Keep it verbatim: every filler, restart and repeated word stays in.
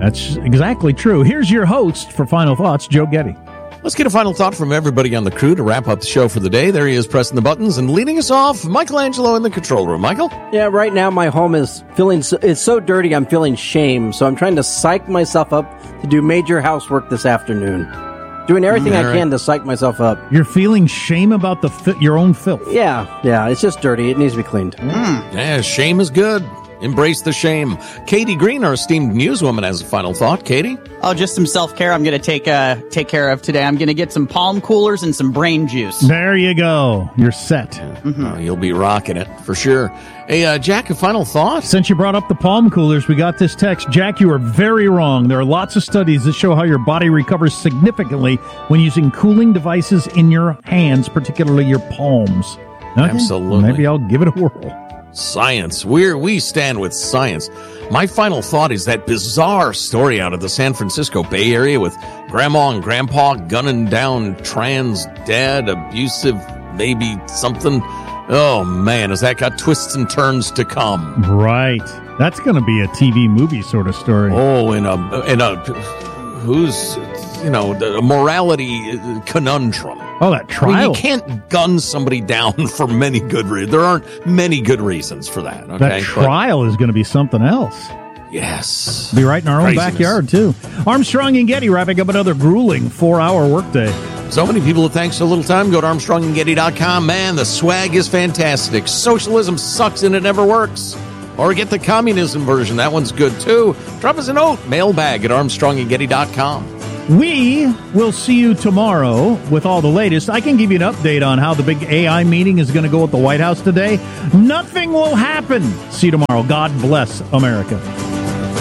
That's exactly true. Here's your host for Final Thoughts, Joe Getty. Let's get a final thought from everybody on the crew to wrap up the show for the day. There he is pressing the buttons and leading us off, Michelangelo in the control room. Michael? Yeah, right now my home is feeling, so, it's so dirty I'm feeling shame, so I'm trying to psych myself up to do major housework this afternoon. Doing everything Mm, I right. can to psych myself up. You're feeling shame about the fi- your own filth. Yeah, yeah, it's just dirty. It needs to be cleaned. Yeah, shame is good. Embrace the shame. Katie Green, our esteemed newswoman, has a final thought. Katie? Oh, just some self-care I'm going to take uh, take care of today. I'm going to get some palm coolers and some brain juice. There you go. You're set. Mm-hmm. Oh, you'll be rocking it, for sure. Hey, uh, Jack, a final thought? Since you brought up the palm coolers, we got this text. Jack, you are very wrong. There are lots of studies that show how your body recovers significantly when using cooling devices in your hands, particularly your palms. Okay, Absolutely. Maybe I'll give it a whirl. Science. We're, we stand with science. My final thought is that bizarre story out of the San Francisco Bay Area with grandma and grandpa gunning down trans dad, abusive, maybe something. Oh, man, has that got twists and turns to come? Right. That's going to be a T V movie sort of story. Oh, in a, in a, who's, you know, a morality conundrum. Oh, that trial. I mean, you can't gun somebody down for many good reasons. There aren't many good reasons for that. Okay? That trial but, is going to be something else. Yes. Be right in our own Craziness. backyard, too. Armstrong and Getty wrapping up another grueling four-hour workday. So many people that thanks so little time. Go to Armstrong and Getty dot com. Man, the swag is fantastic. Socialism sucks and it never works. Or get the communism version. That one's good, too. Drop us a note. Mailbag at Armstrong and Getty dot com. We will see you tomorrow with all the latest. I can give you an update on how the big A I meeting is going to go at the White House today. Nothing will happen. See you tomorrow. God bless America.